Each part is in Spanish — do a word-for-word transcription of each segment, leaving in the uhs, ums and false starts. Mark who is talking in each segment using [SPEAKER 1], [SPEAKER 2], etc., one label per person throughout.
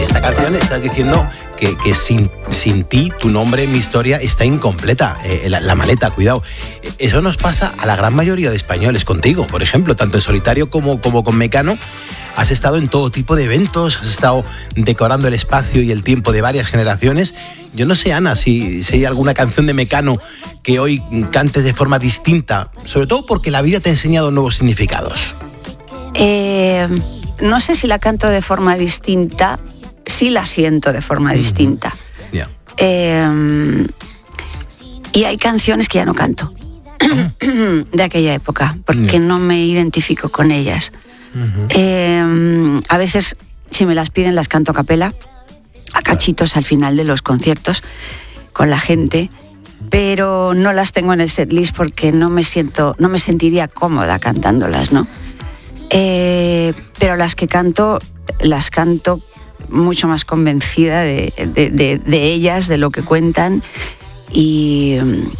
[SPEAKER 1] Esta canción estás diciendo que, que sin, sin ti, tu nombre, mi historia está incompleta. Eh, la, la maleta, cuidado. Eso nos pasa a la gran mayoría de españoles contigo, por ejemplo, tanto en solitario como, como con Mecano. Has estado en todo tipo de eventos, has estado decorando el espacio y el tiempo de varias generaciones. Yo no sé, Ana, si, si hay alguna canción de Mecano que hoy cantes de forma distinta, sobre todo porque la vida te ha enseñado nuevos significados.
[SPEAKER 2] Eh, no sé si la canto de forma distinta, sí la siento de forma mm-hmm. distinta.
[SPEAKER 1] Yeah.
[SPEAKER 2] Eh, y hay canciones que ya no canto de aquella época, porque yeah. no me identifico con ellas. Uh-huh. Eh, a veces, si me las piden, las canto a capela, a cachitos al final de los conciertos con la gente, pero no las tengo en el setlist porque no me siento, no me sentiría cómoda cantándolas, ¿no? Eh, pero las que canto, las canto mucho más convencida de, de, de, de ellas, de lo que cuentan, y,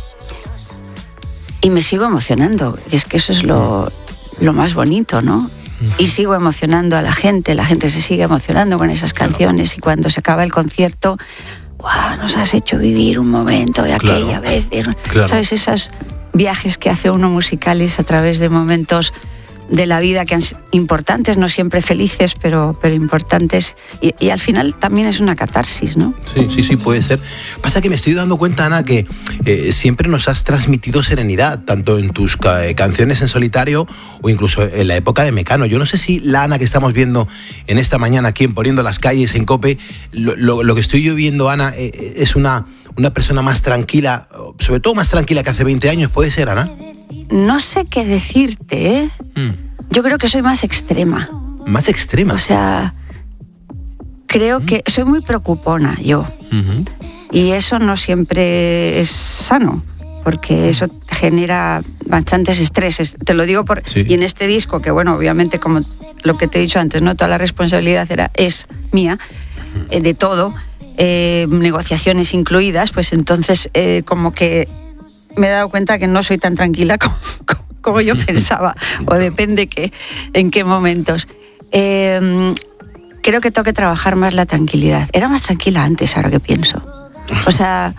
[SPEAKER 2] y me sigo emocionando. Es que eso es lo, lo más bonito, ¿no? Y sigo emocionando a la gente, la gente se sigue emocionando con esas canciones, claro. Y cuando se acaba el concierto, ¡guau! Nos has hecho vivir un momento de aquella claro. vez. Claro. ¿Sabes? Esos viajes que hace uno musicales a través de momentos de la vida que son importantes, no siempre felices, pero, pero importantes. Y, y al final también es una catarsis, ¿no?
[SPEAKER 1] Sí, sí, sí, puede ser. Pasa que me estoy dando cuenta, Ana, que eh, siempre nos has transmitido serenidad, tanto en tus ca- canciones en solitario o incluso en la época de Mecano. Yo no sé si la Ana que estamos viendo en esta mañana aquí en Poniendo las Calles en COPE, lo, lo, lo que estoy yo viendo, Ana, eh, es una, una persona más tranquila, sobre todo más tranquila que hace veinte años, ¿puede ser, Ana?
[SPEAKER 2] No sé qué decirte, ¿eh? Mm. Yo creo que soy más extrema.
[SPEAKER 1] ¿Más extrema?
[SPEAKER 2] O sea, creo mm. que soy muy preocupona yo. Mm-hmm. Y eso no siempre es sano, porque eso genera bastantes estreses. Te lo digo por... Sí. Y en este disco, que bueno, obviamente, como lo que te he dicho antes, no toda la responsabilidad era, es mía, eh, de todo, eh, negociaciones incluidas, pues entonces eh, como que me he dado cuenta que no soy tan tranquila como, como yo pensaba, o depende que, en qué momentos. Eh, creo que tengo que trabajar más la tranquilidad. Era más tranquila antes, ahora que pienso. O sea,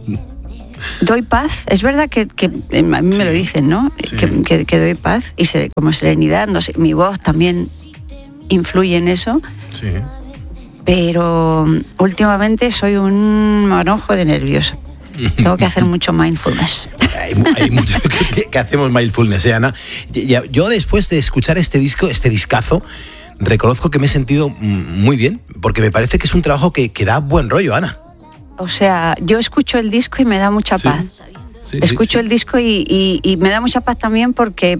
[SPEAKER 2] doy paz. Es verdad que, que a mí me lo dicen, ¿no? Sí. Que, que, que doy paz y ser, como serenidad. No sé, mi voz también influye en eso.
[SPEAKER 1] Sí.
[SPEAKER 2] Pero últimamente soy un manojo de nervios. Tengo que hacer mucho mindfulness.
[SPEAKER 1] Hay, hay mucho que, que hacemos mindfulness, ¿eh, Ana? Yo después de escuchar este disco, este discazo, reconozco que me he sentido muy bien, porque me parece que es un trabajo que, que da buen rollo, Ana.
[SPEAKER 2] O sea, yo escucho el disco y me da mucha paz. Sí, sí, escucho sí, sí. el disco y, y, y me da mucha paz también porque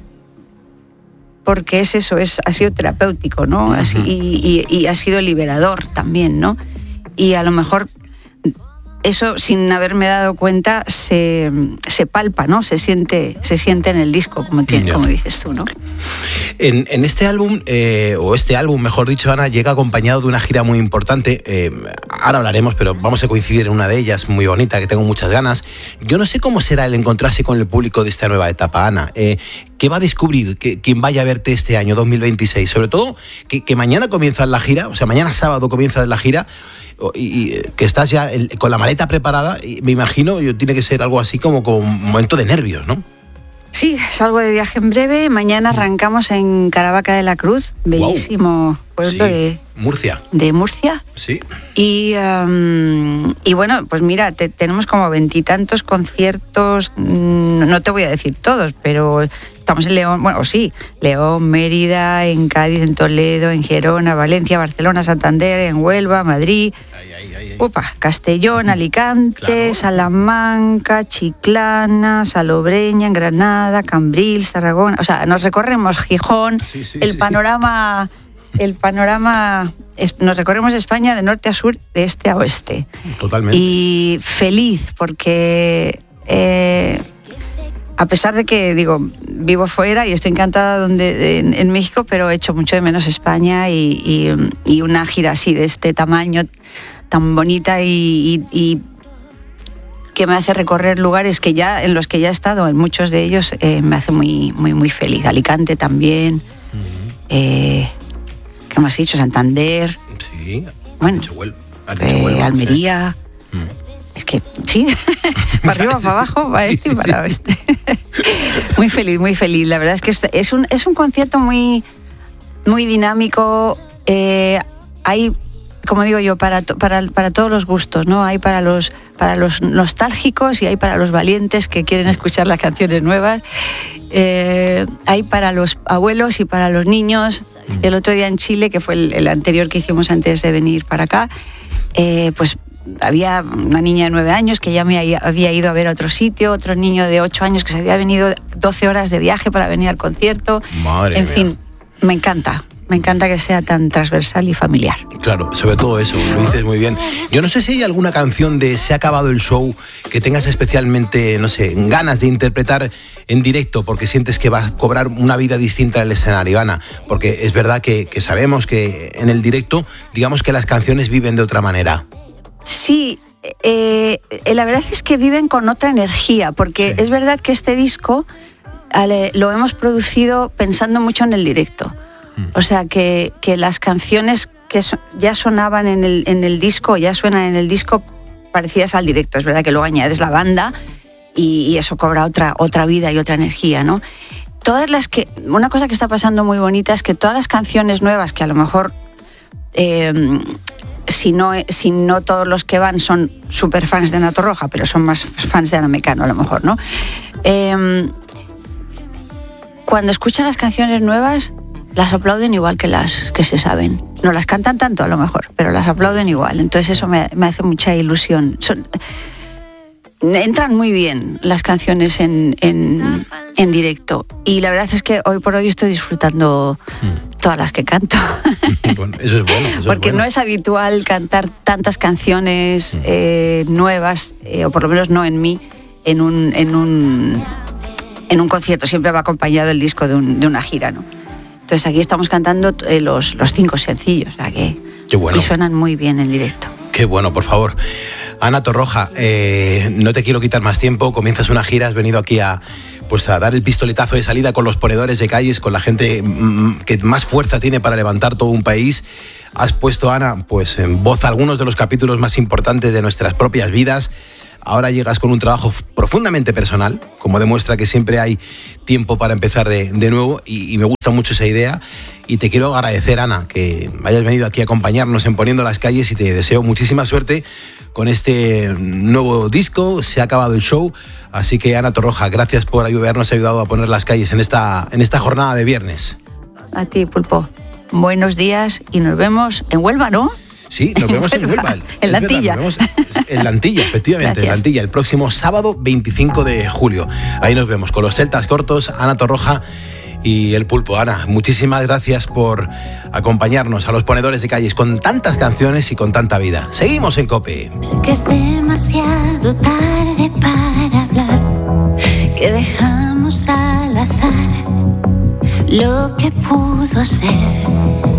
[SPEAKER 2] porque es eso, es, ha sido terapéutico, ¿no? Uh-huh. Así, y, y, y ha sido liberador también, ¿no? Y a lo mejor eso, sin haberme dado cuenta, se, se palpa, ¿no? Se siente, se siente en el disco, como, tiene, como dices tú, ¿no?
[SPEAKER 1] En, en este álbum, eh, o este álbum, mejor dicho, Ana, llega acompañado de una gira muy importante. Eh, ahora hablaremos, pero vamos a coincidir en una de ellas, muy bonita, que tengo muchas ganas. Yo no sé cómo será el encontrarse con el público de esta nueva etapa, Ana. Eh, ¿Qué va a descubrir que, quien vaya a verte este año, dos mil veintiséis? Sobre todo, que, que mañana comienza la gira, o sea, mañana sábado comienza la gira, y, y que estás ya el, con la maleta preparada, y me imagino, yo, tiene que ser algo así como, como un momento de nervios, ¿no?
[SPEAKER 2] Sí, salgo de viaje en breve. Mañana arrancamos en Caravaca de la Cruz, bellísimo wow. pueblo sí. de
[SPEAKER 1] Murcia.
[SPEAKER 2] De Murcia.
[SPEAKER 1] Sí.
[SPEAKER 2] Y, um, y bueno, pues mira, te, tenemos como veintitantos conciertos, no te voy a decir todos, pero estamos en León, bueno, sí, León, Mérida, en Cádiz, en Toledo, en Gerona, Valencia, Barcelona, Santander, en Huelva, Madrid. Ay, ay, ay, ay. Upa, Castellón, Alicante, claro. Salamanca, Chiclana, Salobreña, en Granada, Cambrils, Tarragona. O sea, nos recorremos Gijón, sí, sí, el sí. panorama, el panorama, es, nos recorremos España de norte a sur, de este a oeste.
[SPEAKER 1] Totalmente.
[SPEAKER 2] Y feliz porque eh, a pesar de que, digo, vivo fuera y estoy encantada donde, en, en México, pero echo mucho de menos España y, y, y una gira así de este tamaño, tan bonita y, y, y que me hace recorrer lugares que ya en los que ya he estado, en muchos de ellos, eh, me hace muy, muy, muy feliz. Alicante también, uh-huh. eh, ¿qué me has dicho? Santander.
[SPEAKER 1] Sí.
[SPEAKER 2] bueno,
[SPEAKER 1] Has dicho Huelva, has
[SPEAKER 2] eh,
[SPEAKER 1] dicho Huelva,
[SPEAKER 2] Almería.
[SPEAKER 1] sí.
[SPEAKER 2] Es que sí, para arriba, para abajo, para este y para oeste. Muy feliz, muy feliz. La verdad es que es, es, un, es un concierto muy, muy dinámico. Eh, hay, como digo yo, para, para, para todos los gustos, ¿no? Hay para los, para los nostálgicos y hay para los valientes que quieren escuchar las canciones nuevas. Eh, hay para los abuelos y para los niños. El otro día en Chile, que fue el, el anterior que hicimos antes de venir para acá, eh, pues había una niña de nueve años que ya me había ido a ver a otro sitio, otro niño de ocho años que se había venido doce horas de viaje para venir al concierto.
[SPEAKER 1] Madre
[SPEAKER 2] en
[SPEAKER 1] mía.
[SPEAKER 2] fin, me encanta. Me encanta que sea tan transversal y familiar.
[SPEAKER 1] Claro, sobre todo eso, lo dices muy bien. Yo no sé si hay alguna canción de Se ha acabado el show que tengas especialmente, no sé, ganas de interpretar en directo porque sientes que va a cobrar una vida distinta en el escenario, Ana. Porque es verdad que, que sabemos que en el directo, digamos que las canciones viven de otra manera.
[SPEAKER 2] Sí, eh, la verdad es que viven con otra energía, porque sí. Es verdad que este disco ale, lo hemos producido pensando mucho en el directo. Mm. O sea, que, que las canciones que so, ya sonaban en el, en el disco, ya suenan en el disco parecidas al directo. Es verdad que luego añades la banda y, y eso cobra otra, otra vida y otra energía, ¿no? Todas las que, una cosa que está pasando muy bonita es que todas las canciones nuevas que a lo mejor... Eh, Si no, si no todos los que van son súper fans de Ana Torroja, pero son más fans de Ana Mecano a lo mejor, ¿no? Eh, cuando escuchan las canciones nuevas, las aplauden igual que las que se saben. No las cantan tanto a lo mejor, pero las aplauden igual. Entonces eso me, me hace mucha ilusión. Son, entran muy bien las canciones en, en, en directo. Y la verdad es que hoy por hoy estoy disfrutando mm. todas las que canto.
[SPEAKER 1] Bueno, eso es bueno. Eso
[SPEAKER 2] Porque
[SPEAKER 1] es bueno.
[SPEAKER 2] no es habitual cantar tantas canciones mm. eh, nuevas, eh, o por lo menos no en mí, en un, en un, en un concierto. Siempre va acompañado el disco de, un, de una gira, ¿no? Entonces aquí estamos cantando eh, los, los cinco sencillos, o sea que
[SPEAKER 1] Qué bueno.
[SPEAKER 2] Y suenan muy bien en directo.
[SPEAKER 1] Qué bueno, por favor. Ana Torroja, eh, no te quiero quitar más tiempo, comienzas una gira, has venido aquí a, pues a dar el pistoletazo de salida con los ponedores de calles, con la gente mm, que más fuerza tiene para levantar todo un país. Has puesto, Ana, pues en voz algunos de los capítulos más importantes de nuestras propias vidas. Ahora llegas con un trabajo profundamente personal, como demuestra que siempre hay tiempo para empezar de, de nuevo, y, y me gusta mucho esa idea. Y te quiero agradecer, Ana, que hayas venido aquí a acompañarnos en Poniendo las Calles, y te deseo muchísima suerte con este nuevo disco. Se ha acabado el show, así que, Ana Torroja, gracias por habernos ayudado a poner las calles en esta, en esta jornada de viernes.
[SPEAKER 2] A ti, Pulpo. Buenos días y nos vemos en Huelva, ¿no?
[SPEAKER 1] Sí, nos vemos en Huelva.
[SPEAKER 2] En la Antilla.
[SPEAKER 1] En la Antilla, efectivamente, Gracias. En la Antilla, el próximo sábado veinticinco de julio. Ahí nos vemos con los Celtas Cortos, Ana Torroja y el Pulpo. Ana, muchísimas gracias por acompañarnos a los ponedores de calles con tantas canciones y con tanta vida. Seguimos en COPE.
[SPEAKER 3] Sé que es demasiado tarde para hablar, que dejamos al azar lo que pudo ser.